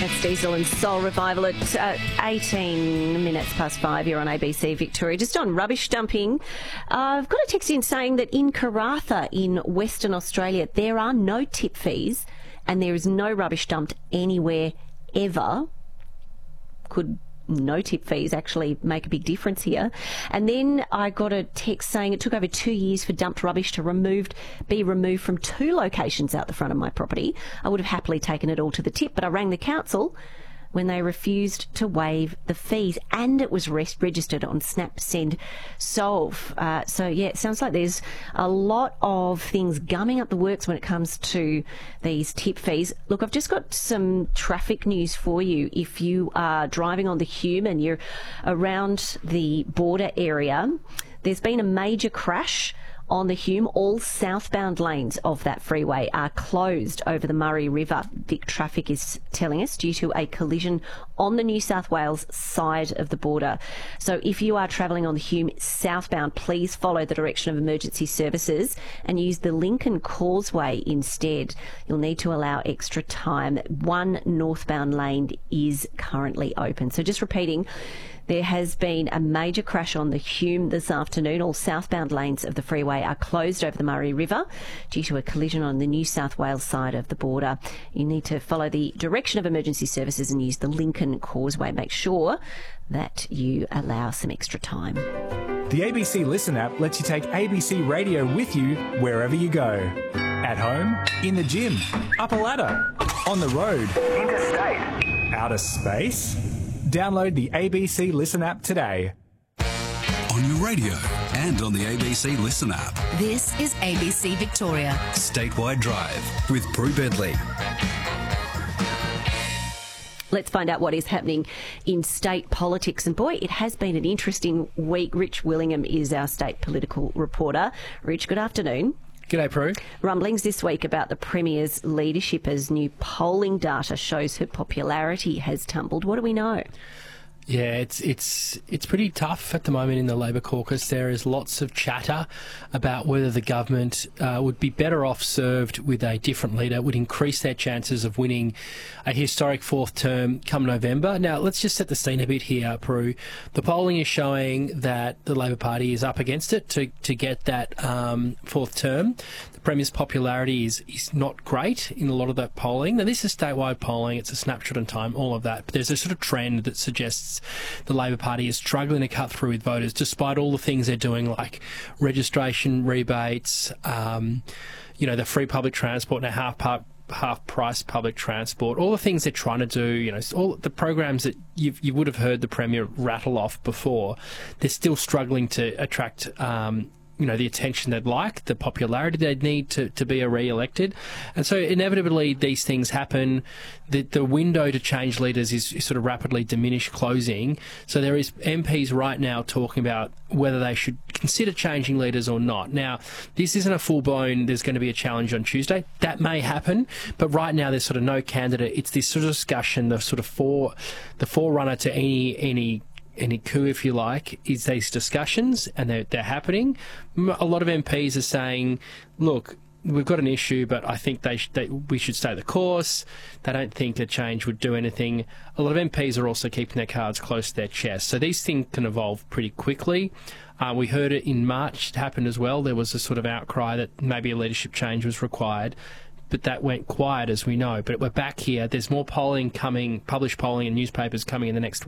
That's Diesel and Soul Revival at 18 minutes past 5. You're on ABC Victoria. Just on rubbish dumping, I've got a text in saying that in Karratha in Western Australia, there are no tip fees and there is no rubbish dumped anywhere ever. Could no tip fees actually make a big difference here? And then I got a text saying it took over 2 years for dumped rubbish to be removed from 2 locations out the front of my property. I would have happily taken it all to the tip, but I rang the council when they refused to waive the fees, and it was registered on Snap Send Solve. So yeah, it sounds like there's a lot of things gumming up the works when it comes to these tip fees. Look, I've just got some traffic news for you. If you are driving on the Hume and you're around the border area, there's been a major crash on the Hume. All southbound lanes of that freeway are closed over the Murray River, Vic Traffic is telling us, due to a collision on the New South Wales side of the border. So if you are travelling on the Hume southbound, please follow the direction of emergency services and use the Lincoln Causeway instead. You'll need to allow extra time. One northbound lane is currently open. So just repeating, there has been a major crash on the Hume this afternoon. All southbound lanes of the freeway are closed over the Murray River due to a collision on the New South Wales side of the border. You need to follow the direction of emergency services and use the Lincoln Causeway. Make sure that you allow some extra time. The ABC Listen app lets you take ABC Radio with you wherever you go. At home, in the gym, up a ladder, on the road, interstate, outer space. Download the ABC Listen app today. On your radio and on the ABC Listen app. This is ABC Victoria. Statewide Drive with Prue Bedley. Let's find out what is happening in state politics. And boy, it has been an interesting week. Rich Willingham is our state political reporter. Rich, good afternoon. G'day, Prue. Rumblings this week about the Premier's leadership as new polling data shows her popularity has tumbled. What do we know? Yeah, it's pretty tough at the moment in the Labor caucus. There is lots of chatter about whether the government would be better off served with a different leader, would increase their chances of winning a historic fourth term come November. Now, let's just set the scene a bit here, Prue. The polling is showing that the Labor Party is up against it to get that fourth term. The Premier's popularity is not great in a lot of that polling. Now, this is statewide polling. It's a snapshot in time, all of that. But there's a sort of trend that suggests the Labor Party is struggling to cut through with voters, despite all the things they're doing, like registration rebates, the free public transport, now half-price public transport, all the things they're trying to do, all the programs that you would have heard the Premier rattle off before. They're still struggling to attract the attention they'd like, the popularity they'd need to be re-elected. And so inevitably these things happen. The window to change leaders is sort of rapidly closing. So there is MPs right now talking about whether they should consider changing leaders or not. Now, this isn't a full-blown, there's going to be a challenge on Tuesday. That may happen, but right now there's sort of no candidate. It's this sort of discussion, the forerunner to any coup, if you like, is these discussions, and they're happening. A lot of MPs are saying, look, we've got an issue, but I think we should stay the course. They don't think a change would do anything. A lot of MPs are also keeping their cards close to their chest. So these things can evolve pretty quickly. We heard it in March. It happened as well. There was a sort of outcry that maybe a leadership change was required, but that went quiet, as we know. But we're back here. There's more polling coming, published polling in newspapers coming in the next